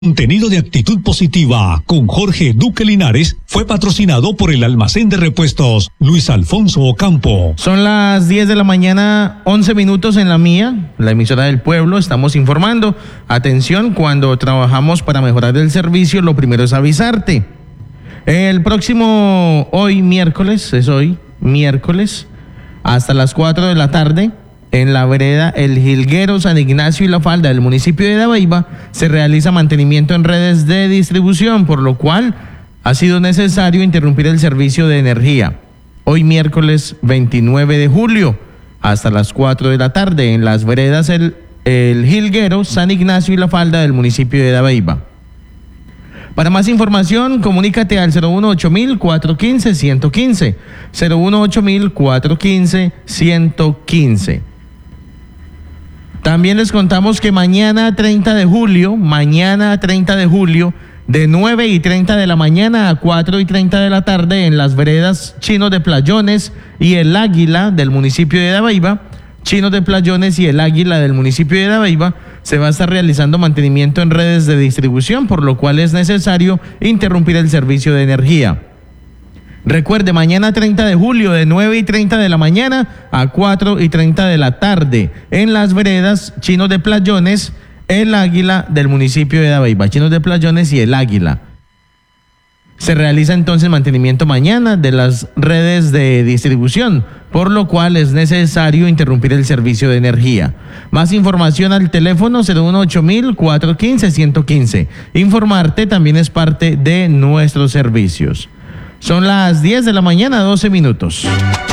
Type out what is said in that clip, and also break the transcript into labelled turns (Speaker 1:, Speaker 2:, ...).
Speaker 1: Contenido de actitud positiva con Jorge Duque Linares fue patrocinado por el almacén de repuestos Luis Alfonso Ocampo.
Speaker 2: Son las 10 de la mañana, 11 minutos en la mía, la emisora del pueblo. Estamos informando. Atención, cuando trabajamos para mejorar el servicio, lo primero es avisarte. El próximo, hoy miércoles, hasta las 4 de la tarde, en la vereda El Jilguero, San Ignacio y La Falda del municipio de Dabeiba, se realiza mantenimiento en redes de distribución, por lo cual ha sido necesario interrumpir el servicio de energía. Hoy miércoles 29 de julio, hasta las 4 de la tarde, en las veredas El Jilguero, San Ignacio y La Falda del municipio de Dabeiba. Para más información, comunícate al 018-415-115, 018-415-115. También les contamos que mañana 30 de julio, de 9:30 de la mañana a 4:30 de la tarde, en las veredas Chinos de Playones y El Águila del municipio de Dabeiba, se va a estar realizando mantenimiento en redes de distribución, por lo cual es necesario interrumpir el servicio de energía. Recuerde, mañana 30 de julio de 9:30 de la mañana a 4:30 de la tarde, en las veredas Chinos de Playones, El Águila del municipio de Dabeiba, Chinos de Playones y El Águila. Se realiza entonces mantenimiento mañana de las redes de distribución, por lo cual es necesario interrumpir el servicio de energía. Más información al teléfono 018-415-115. Informarte también es parte de nuestros servicios. Son las 10 de la mañana, 12 minutos.